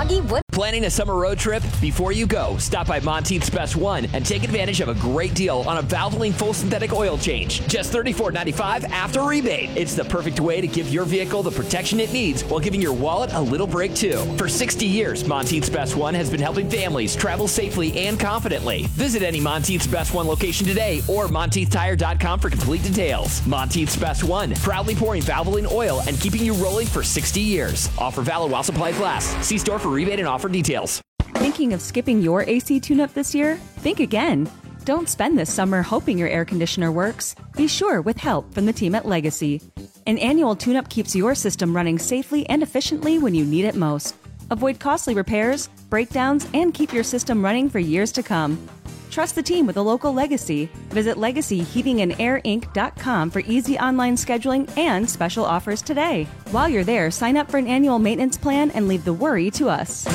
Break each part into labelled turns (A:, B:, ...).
A: soggy wood.
B: Planning a summer road trip? Before you go, stop by Monteith's Best One and take advantage of a great deal on a Valvoline full synthetic oil change. Just $34.95 after rebate. It's the perfect way to give your vehicle the protection it needs while giving your wallet a little break too. For 60 years, Monteith's Best One has been helping families travel safely and confidently. Visit any Monteith's Best One location today or MonteithTire.com for complete details. Monteith's Best One, proudly pouring Valvoline oil and keeping you rolling for 60 years. Offer valid while supplies last. See store for rebate and offer details.
C: Thinking of skipping your AC tune-up this year? Think again. Don't spend this summer hoping your air conditioner works. Be sure with help from the team at Legacy. An annual tune-up keeps your system running safely and efficiently when you need it most. Avoid costly repairs, breakdowns, and keep your system running for years to come. Trust the team with a local Legacy. Visit LegacyHeatingandAirInc.com for easy online scheduling and special offers today. While you're there, sign up for an annual maintenance plan and leave the worry to us.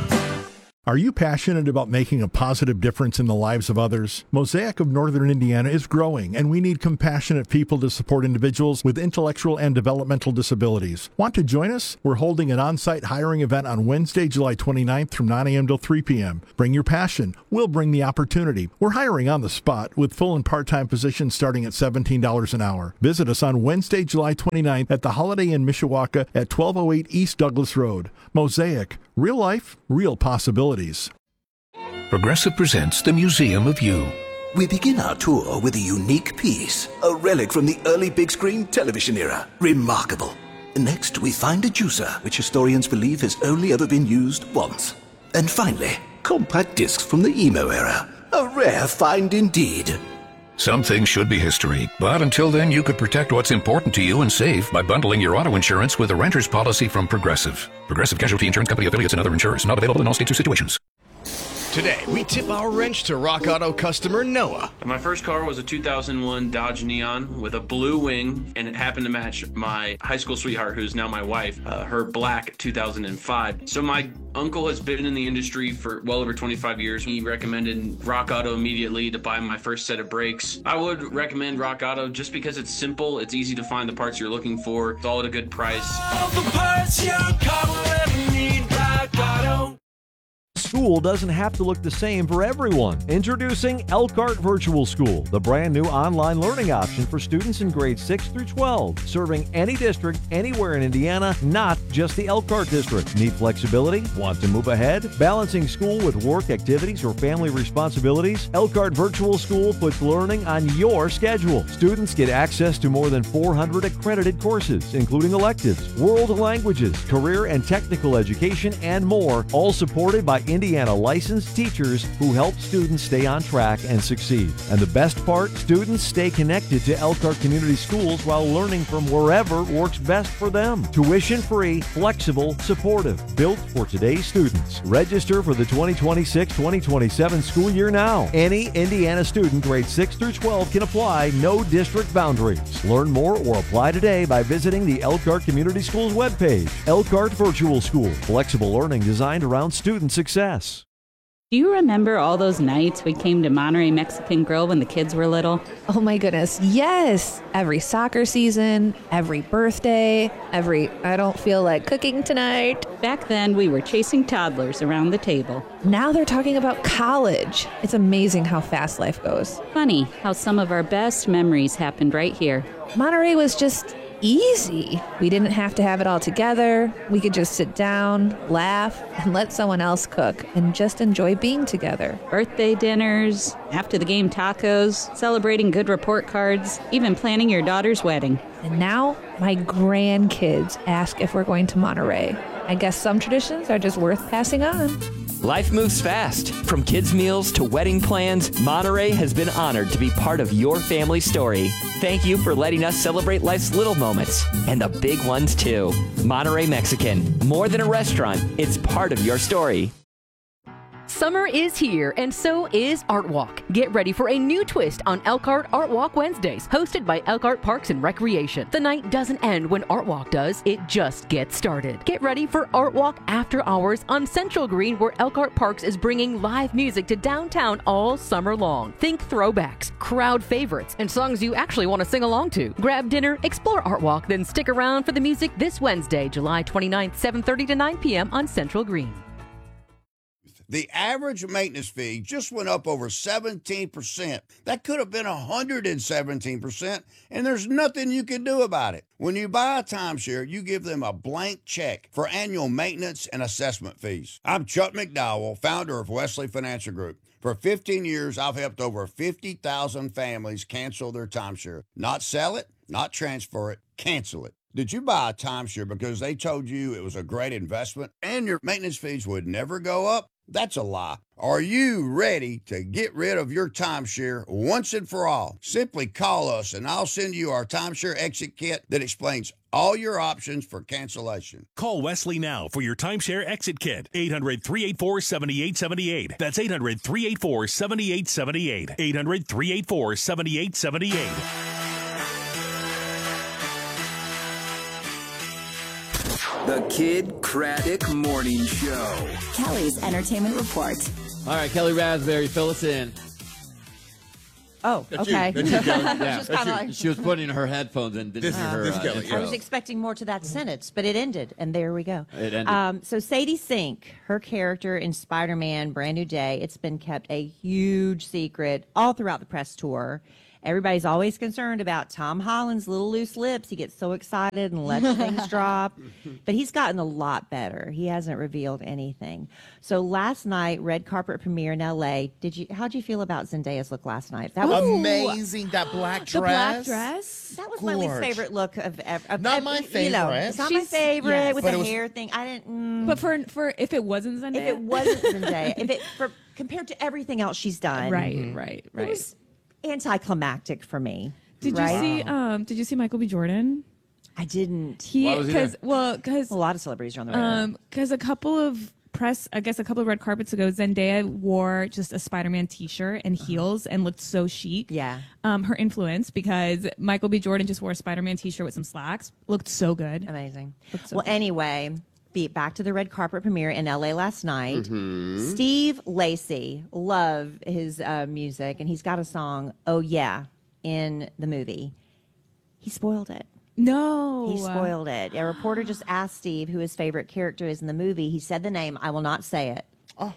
D: Are you passionate about making a positive difference in the lives of others? Mosaic of Northern Indiana is growing, and we need compassionate people to support individuals with intellectual and developmental disabilities. Want to join us? We're holding an on-site hiring event on Wednesday, July 29th from 9 a.m. till 3 p.m. Bring your passion. We'll bring the opportunity. We're hiring on the spot with full and part-time positions starting at $17 an hour. Visit us on Wednesday, July 29th at the Holiday Inn Mishawaka at 1208 East Douglas Road. Mosaic. Real life, real possibilities.
E: Progressive presents the Museum of You.
F: We begin our tour with a unique piece, a relic from the early big screen television era. Remarkable. Next, we find a juicer, which historians believe has only ever been used once. And finally, compact discs from the emo era. A rare find indeed.
E: Some things should be history, but until then you could protect what's important to you and save by bundling your auto insurance with a renter's policy from Progressive. Progressive Casualty Insurance Company affiliates and other insurers. Not available in all states or situations.
G: Today, we tip our wrench to Rock Auto customer Noah.
H: My first car was a 2001 Dodge Neon with a blue wing, and it happened to match my high school sweetheart, who's now my wife, her black 2005. So my uncle has been in the industry for well over 25 years. He recommended Rock Auto immediately to buy my first set of brakes. I would recommend Rock Auto just because it's simple, it's easy to find the parts you're looking for, it's all at a good price.
I: All the parts your car will ever need, Rock Auto.
J: School doesn't have to look the same for everyone. Introducing Elkhart Virtual School, the brand new online learning option for students in grades 6 through 12, serving any district anywhere in Indiana, not just the Elkhart district. Need flexibility? Want to move ahead? Balancing school with work activities or family responsibilities? Elkhart Virtual School puts learning on your schedule. Students get access to more than 400 accredited courses, including electives, world languages, career and technical education, and more, all supported by Indiana licensed teachers who help students stay on track and succeed. And the best part, students stay connected to Elkhart Community Schools while learning from wherever works best for them. Tuition-free, flexible, supportive, built for today's students. Register for the 2026-2027 school year now. Any Indiana student grades 6 through 12 can apply, no district boundaries. Learn more or apply today by visiting the Elkhart Community Schools webpage. Elkhart Virtual School, flexible learning designed around student success.
K: Do you remember all those nights we came to Monterey Mexican Grill when the kids were little?
L: Oh my goodness, yes! Every soccer season, every birthday, every I don't feel like cooking tonight.
K: Back then, we were chasing toddlers around the table.
L: Now they're talking about college. It's amazing how fast life goes.
K: Funny how some of our best memories happened right here.
L: Monterey was just easy. We didn't have to have it all together. We could just sit down, laugh, and let someone else cook and just enjoy being together.
K: Birthday dinners, after the game tacos, celebrating good report cards, even planning your daughter's wedding.
L: And now my grandkids ask if we're going to Monterey. I guess some traditions are just worth passing on.
B: Life moves fast. From kids' meals to wedding plans, Monterey has been honored to be part of your family story. Thank you for letting us celebrate life's little moments and the big ones too. Monterey Mexican, more than a restaurant, it's part of your story.
M: Summer is here, and so is Art Walk. Get ready for a new twist on Elkhart Art Walk Wednesdays, hosted by Elkhart Parks and Recreation. The night doesn't end when Art Walk does, it just gets started. Get ready for Art Walk After Hours on Central Green, where Elkhart Parks is bringing live music to downtown all summer long. Think throwbacks, crowd favorites, and songs you actually want to sing along to. Grab dinner, explore Art Walk, then stick around for the music this Wednesday, July 29th, 7:30 to 9 p.m. on Central Green.
A: The average maintenance fee just went up over 17%. That could have been 117%, and there's nothing you can do about it. When you buy a timeshare, you give them a blank check for annual maintenance and assessment fees. I'm Chuck McDowell, founder of Wesley Financial Group. For 15 years, I've helped over 50,000 families cancel their timeshare. Not sell it, not transfer it, cancel it. Did you buy a timeshare because they told you it was a great investment and your maintenance fees would never go up? That's a lie. Are you ready to get rid of your timeshare once and for all? Simply call us and I'll send you our timeshare exit kit that explains all your options for cancellation.
N: Call Wesley now for your timeshare exit kit. 800-384-7878. That's 800-384-7878. 800-384-7878.
O: The Kid Craddock Morning Show.
P: Kelly's Entertainment Report.
Q: All right, Kelly Raspberry, fill us in.
R: Oh,
Q: That's
R: okay.
Q: You. That's you, Kelly.
R: Yeah. Just kinda like...
Q: She was putting her headphones in, didn't hear her intro.
R: I was expecting more to that sentence, but it ended, and there we go.
Q: It ended.
R: So Sadie Sink, her character in Spider-Man Brand New Day, it's been kept a huge secret all throughout the press tour. Everybody's always concerned about Tom Holland's little loose lips. He gets so excited and lets things drop. But he's gotten a lot better. He hasn't revealed anything. So last night, red carpet premiere in L.A. How'd you feel about Zendaya's look last night?
S: That was amazing. That black dress.
P: The black dress.
R: That was my least favorite look of
S: not my favorite.
R: You know, it's not my favorite with the hair thing. I didn't.
P: But for if it wasn't Zendaya,
R: if it wasn't Zendaya, compared to everything else she's done,
P: right.
R: It was anticlimactic for me.
P: Did you see Michael B. Jordan?
R: I didn't.
P: Because
R: a lot of celebrities are on the radar.
P: Because a couple of red carpets ago, Zendaya wore just a Spider-Man t-shirt and heels and looked so chic.
R: Yeah.
P: Her influence, because Michael B. Jordan just wore a Spider-Man t-shirt with some slacks, looked so good.
R: Amazing. Anyway, back to the red carpet premiere in LA last night. Steve Lacy, love his music, and he's got a song, Oh Yeah, in the movie. He spoiled it.
P: No.
R: He spoiled it. A reporter just asked Steve who his favorite character is in the movie. He said the name. I will not say it.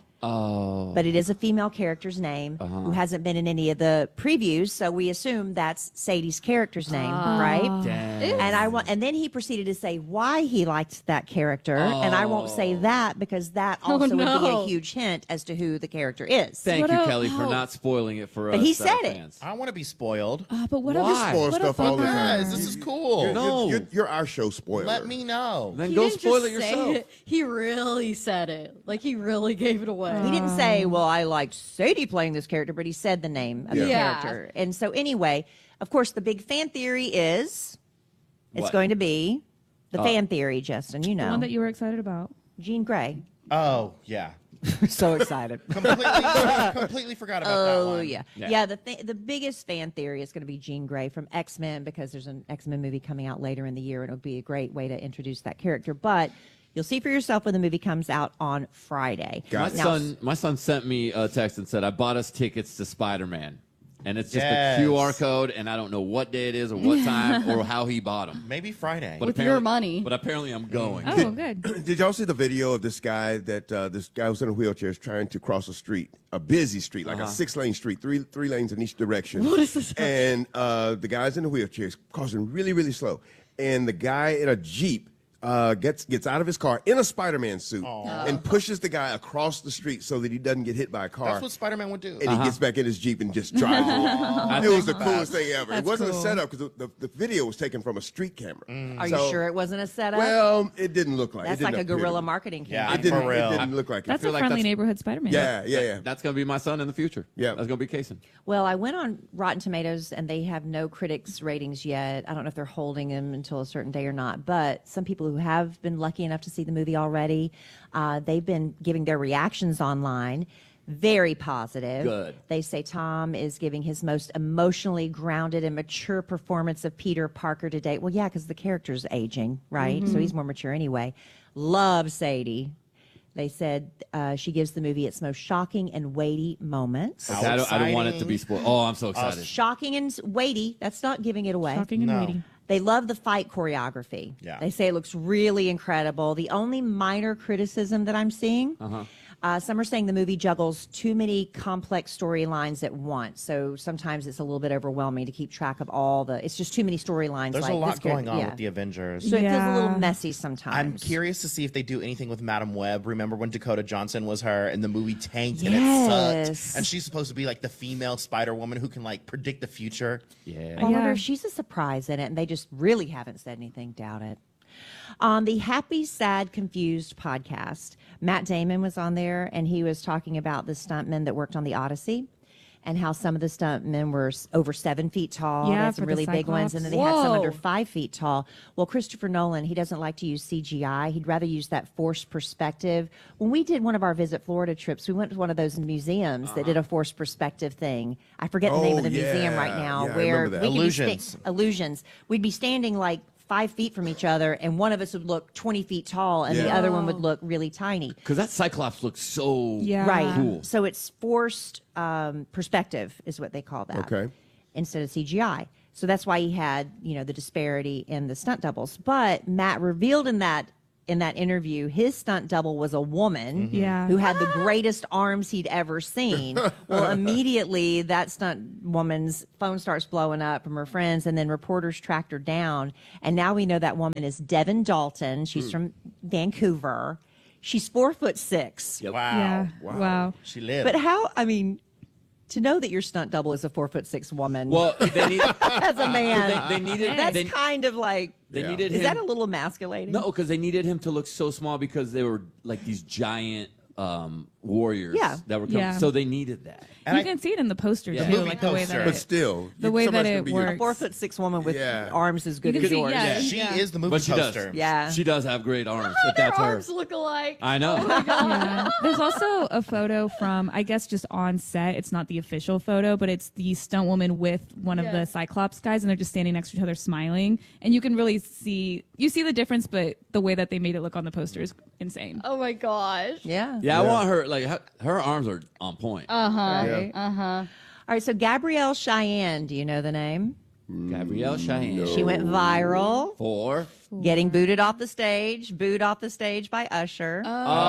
Q: Oh.
R: But it is a female character's name who hasn't been in any of the previews, so we assume that's Sadie's character's name, right?
Q: Damn.
R: And then he proceeded to say why he liked that character, and I won't say that because that also would be a huge hint as to who the character is.
Q: Thank you, Kelly, for not spoiling it for us.
R: But he said it.
Q: Fans.
S: I want to be spoiled.
P: But what
S: Why?
P: else?
S: Spoil stuff all the time.
P: Guys,
S: this is cool.
T: You're our show spoiler.
S: Let me know.
Q: Then go spoil it yourself.
U: He really said it. Like, he really gave it away.
R: He didn't say, well, I liked Sadie playing this character, but he said the name of the character. And so anyway, of course, the big fan theory is it's going to be the fan theory, Justin, you know.
P: The one that you were excited about.
R: Jean Grey.
S: Oh, yeah.
R: So excited.
S: completely forgot about that one.
R: Oh, yeah. Yeah, the biggest fan theory is going to be Jean Grey from X-Men, because there's an X-Men movie coming out later in the year, and it'll be a great way to introduce that character. But you'll see for yourself when the movie comes out on Friday.
Q: My son sent me a text and said, I bought us tickets to Spider-Man. And it's just a QR code, and I don't know what day it is or what time or how he bought them.
S: Maybe Friday.
Q: But
U: with your money.
Q: But apparently I'm going.
P: Oh, good.
T: Did y'all see the video of this guy this guy was in a wheelchair is trying to cross a street, a busy street, like a 6-lane street, three lanes in each direction.
U: What is this?
T: And the guy's in a wheelchair is crossing really, really slow. And the guy in a Jeep gets out of his car in a Spider-Man suit and pushes the guy across the street so that he doesn't get hit by a car.
S: That's what Spider-Man would do.
T: And he gets back in his Jeep and just drives away. It was the coolest thing ever. It wasn't a setup because the video was taken from a street camera.
R: Are you sure it wasn't a setup?
T: Well, it didn't look like it.
R: That's like a guerrilla marketing campaign.
T: It didn't look like it.
P: That's a friendly neighborhood Spider-Man.
T: Yeah.
Q: That's going to be my son in the future.
T: Yeah.
Q: That's going to be Kaysen.
R: Well, I went on Rotten Tomatoes, and they have no critics ratings yet. I don't know if they're holding them until a certain day or not, but some people who have been lucky enough to see the movie already, they've been giving their reactions online. Very positive.
Q: Good.
R: They say Tom is giving his most emotionally grounded and mature performance of Peter Parker to date. Well, yeah, because the character's aging, right? So he's more mature anyway. Love Sadie. They said she gives the movie its most shocking and weighty moments.
Q: I don't want it to be spoiled. Oh, I'm so excited.
R: Shocking and weighty. That's not giving it away.
P: Shocking and weighty.
R: They love the fight choreography.
S: Yeah.
R: They say it looks really incredible. The only minor criticism that I'm seeing, Some are saying the movie juggles too many complex storylines at once. So sometimes it's a little bit overwhelming to keep track of all the. It's just too many storylines.
S: There's
R: like
S: a lot
R: this character-
S: going on
R: yeah.
S: with the Avengers.
R: So it feels a little messy sometimes.
S: I'm curious to see if they do anything with Madam Web. Remember when Dakota Johnson was her and the movie tanked and it
R: Yes.
S: sucked? And she's supposed to be like the female Spider-Woman who can like predict the future.
Q: Yeah.
R: I wonder if she's a surprise in it, and they just really haven't said anything. Doubt it. On the Happy, Sad, Confused podcast, Matt Damon was on there, and he was talking about the stuntmen that worked on the Odyssey and how some of the stuntmen were over 7 feet tall. They
P: Yeah,
R: had some
P: for the
R: really big ones, and then they
P: Cyclops.
R: had some under
P: Whoa.
R: 5 feet tall. Well, Christopher Nolan, he doesn't like to use CGI. He'd rather use that forced perspective. When we did one of our Visit Florida trips, we went to one of those museums that did a forced perspective thing. I forget the name of the museum right now.
T: Yeah, I
R: where
T: remember that.
R: we could be
S: Illusions.
R: illusions. We'd be standing like 5 feet from each other, and one of us would look 20 feet tall, and the
Q: Yeah.
R: other one would look really tiny.
Q: Because that Cyclops looks so
R: Right.
Q: cool.
R: So it's forced perspective is what they call that.
T: Okay.
R: Instead of CGI. So that's why he had, the disparity in the stunt doubles. But Matt revealed in that interview, his stunt double was a woman
P: Yeah.
R: who had the greatest arms he'd ever seen. Well, immediately that stunt woman's phone starts blowing up from her friends, and then reporters tracked her down. And now we know that woman is Devin Dalton. She's from Vancouver. She's 4'6".
S: Wow.
P: Yeah. Wow.
S: She lived.
R: But how? I mean, to know that your stunt double is a 4'6" woman.
Q: Well, they need,
R: as a man,
Q: they needed.
R: that's
Q: they,
R: kind of like.
Q: they needed
R: Is
Q: him.
R: that a little emasculating?
Q: No, because they needed him to look so small because they were like these giant warriors
R: Yeah.
Q: that were coming.
P: Yeah.
Q: So they needed that.
P: You can see it in the poster
Q: Yeah.
P: too,
Q: Movie
P: like the way
S: poster.
P: that
T: But
P: it,
T: still,
P: the way that
T: somebody's
P: it
T: gonna be your-
P: works.
R: A 4'6" woman with
T: Yeah.
R: arms as good
P: You
R: as
P: can see-
R: yours.
P: yeah.
S: She is the movie
Q: But she
S: poster.
Q: does.
R: Yeah.
Q: She does have great arms.
U: Their
Q: If that's her.
U: arms look alike.
Q: I know.
P: Yeah. There's also a photo from, I guess, just on set. It's not the official photo, but it's the stunt woman with one of
U: Yeah.
P: the Cyclops guys, and they're just standing next to each other smiling. And you can really see the difference, but the way that they made it look on the poster is insane.
U: Oh my gosh.
R: Yeah.
Q: Yeah, I want her. Like her arms are on point.
R: Right.
U: Uh-huh.
R: All right. So Gabrielle Cheyenne, do you know the name?
Q: Gabrielle Cheyenne.
R: She went viral.
Q: For
R: Getting booed off the stage by Usher.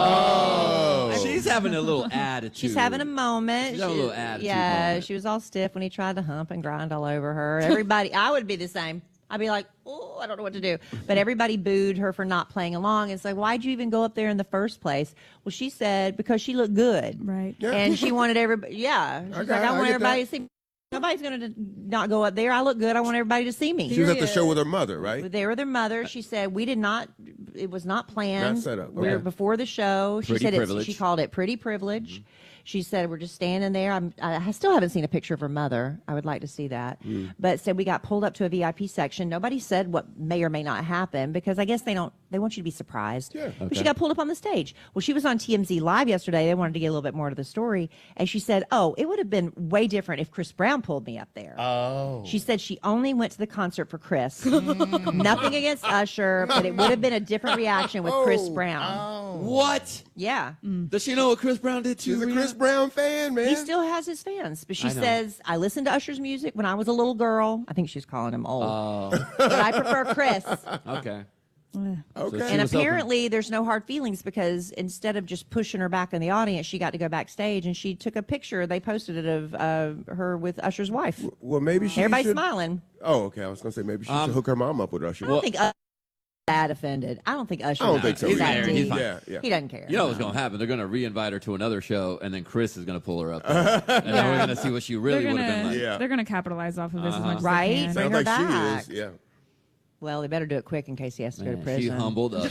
Q: oh, she's having a little attitude.
R: She's having a moment.
Q: She's having a little attitude
R: Yeah,
Q: moment.
R: she was all stiff when he tried to hump and grind all over her. Everybody, I would be the same. I'd be like, oh, I don't know what to do. But everybody booed her for not playing along. It's like, why'd you even go up there in the first place? Well, she said because she looked good.
P: Right.
T: Yeah.
R: And she wanted everybody, yeah. She's like, I want
T: get
R: everybody
T: that.
R: to see me. Nobody's going to not go up there. I look good. I want everybody to see me.
T: She was at the show with her mother, right?
R: They were their mother. She said it was not planned.
T: Not set up.
R: We were
T: Okay.
R: before the show. She
Q: Pretty
R: said
Q: privilege.
R: she called it pretty privilege. She said, we're just standing there. I still haven't seen a picture of her mother. I would like to see that. But said we got pulled up to a VIP section. Nobody said what may or may not happen because I guess they want you to be surprised.
T: Yeah.
R: But she got pulled up on the stage. Well, she was on TMZ Live yesterday. They wanted to get a little bit more to the story. And she said, it would have been way different if Chris Brown pulled me up there.
S: Oh.
R: She said she only went to the concert for Chris. Nothing against Usher, but it would have been a different reaction with Chris Brown.
Q: What?
R: Yeah.
Q: Does she know what Chris Brown did too?
T: She's a Chris Brown fan, man.
R: He still has his fans, but she
Q: I know.
R: says, I listened to Usher's music when I was a little girl. I think she's calling him old.
Q: Oh,
R: But I prefer Chris.
Q: okay.
T: Okay.
R: And apparently there's no hard feelings because instead of just pushing her back in the audience, she got to go backstage and she took a picture. They posted it of her with Usher's wife.
T: Well, maybe she
R: Everybody's
T: should...
R: smiling.
T: Oh, okay. I was going to say maybe she should hook her mom up with Usher.
R: I don't think Usher's that offended. I don't think Usher.
T: I don't think so.
R: is that
T: either.
R: deep.
Q: fine.
T: Yeah.
R: He doesn't care.
Q: You know what's going to happen? They're going to re-invite her to another show, and then Chris is going to pull her up, there. And then we're going to see what she really would have been like.
T: Yeah.
P: They're gonna capabilize off of this as much as
R: Right?
P: they can.
T: Sounds
R: Bring her
T: like
R: back.
T: she is. Yeah.
R: Well, they better do it quick in case he has to go to
Q: Man,
R: prison.
Q: she humbled us.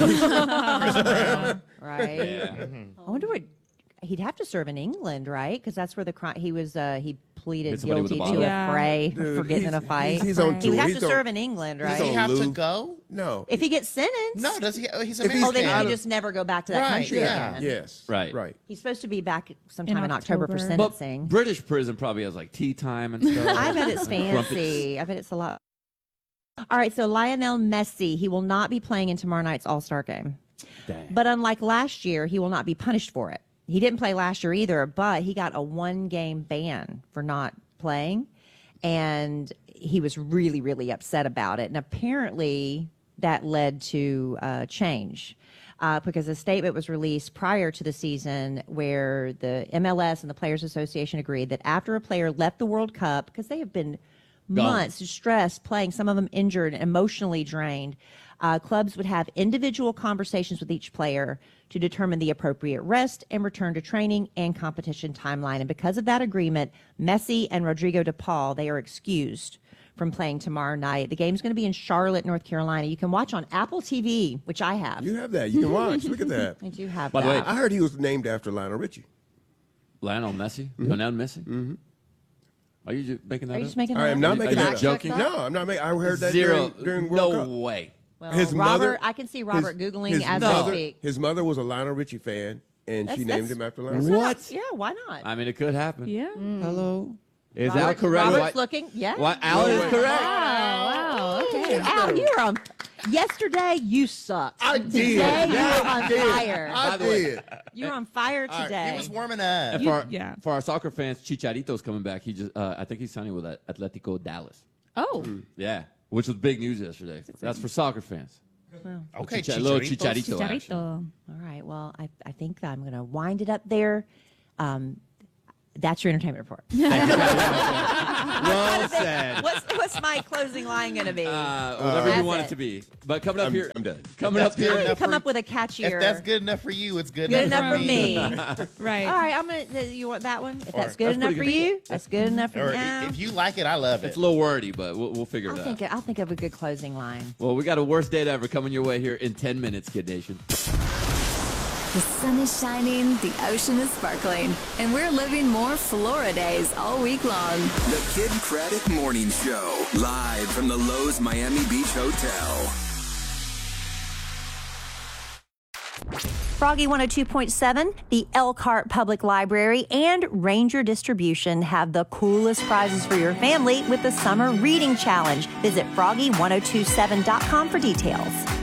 R: Right?
Q: Yeah.
R: I wonder what he'd have to serve in England, right? Because that's where the crime he pleaded
Q: Hit somebody with
R: guilty
Q: a
R: to
Q: bottle.
R: a fray
T: Dude,
R: for getting in a fight.
T: He's on
R: He
T: tour.
R: would have
T: He's
R: to
T: on-
R: serve in England,
T: he's
R: right?
S: Does he
T: on
S: have to
T: loop.
S: go?
T: No.
R: If he gets sentenced.
S: No, does he? He's
T: If he's
R: Oh, then
S: American.
T: out
R: he
T: of-
R: just never go back to that
S: Right,
R: country
S: yeah.
R: again.
T: Yes.
Q: Right.
T: Right.
R: He's supposed to be back sometime in October for
P: October.
Q: But
R: sentencing.
Q: British prison probably has like tea time and stuff.
R: I bet it's
Q: And crumpets.
R: fancy. I bet it's a lot. All right, so Lionel Messi, he will not be playing in tomorrow night's All-Star game.
Q: Dang.
R: But unlike last year, he will not be punished for it. He didn't play last year either, but he got a 1-game ban for not playing. And he was really, really upset about it. And apparently that led to change. because a statement was released prior to the season where the MLS and the Players Association agreed that after a player left the World Cup, because they have been months stressed playing, some of them injured, emotionally drained, clubs would have individual conversations with each player to determine the appropriate rest and return to training and competition timeline. And because of that agreement, Messi and Rodrigo de Paul, they are excused from playing tomorrow night. The game's going to be in Charlotte, North Carolina. You can watch on Apple TV, which I have.
T: You have that. You can watch. Look at that.
R: I do have
Q: By
R: that.
Q: the way,
T: I heard he was named after Lionel Richie.
Q: Lionel Messi? Lionel Messi?
T: Mm-hmm.
Q: Are you just making that
R: Are you
Q: up?
R: just making that
T: I
R: up?
T: am not
Q: Are
T: making
Q: you
T: that up.
Q: joking?
T: No, I'm not making. I heard that
Q: Zero.
T: during World Cup.
Q: No way.
R: Well,
T: His
R: Robert,
T: mother,
R: I can see Robert Googling as
T: mother,
R: we speak.
T: His mother was a Lionel Richie fan, and she named him after Lionel.
Q: What?
R: Yeah, why not?
Q: I mean, it could happen.
P: Yeah.
Q: Hello. Is
R: Robert,
Q: Al correct?
R: Robert's looking. Yeah.
Q: What? Al is correct.
R: Wow. Okay. Al, you're on. Yesterday, you sucked.
T: I did.
R: Today,
T: Yeah,
R: you're on
T: I did.
R: fire.
T: I did.
R: You're on fire
S: All right,
R: today.
S: he was warming up.
Q: And for our soccer fans, Chicharito's coming back. He just, I think he's signing with Atletico Dallas.
P: Oh.
Q: Yeah, which was big news yesterday. That's for soccer fans.
R: Well,
S: Okay,
Q: little
S: Chicharito.
Q: Chicharito. action.
R: All right. Well, I think I'm going to wind it up there. That's your entertainment report.
Q: Well said.
R: What's my closing line going to be?
Q: Whatever you want it to be. But coming up here,
T: I'm done.
Q: Coming up
S: good
Q: here,
S: enough
R: Come
S: for-
R: up with a catchier.
S: If that's good enough for you, it's good,
R: Good enough for me.
P: Right.
R: All right, I'm gonna. You want that one? If that's good
Q: that's
R: enough
Q: pretty
R: for
Q: good.
R: you, that's good enough for
S: Or
R: me.
S: if you like it, I love it.
Q: it's a little wordy, but we'll figure it out.
R: I'll think of a good closing line.
Q: Well, we got a worst date ever coming your way here in 10 minutes, Kid Nation.
C: The sun is shining, the ocean is sparkling, and we're living more Flora days all week long.
O: The Kid Craddock Morning Show, live from the Lowe's Miami Beach Hotel.
R: Froggy 102.7, the Elkhart Public Library, and Ranger Distribution have the coolest prizes for your family with the Summer Reading Challenge. Visit froggy1027.com for details.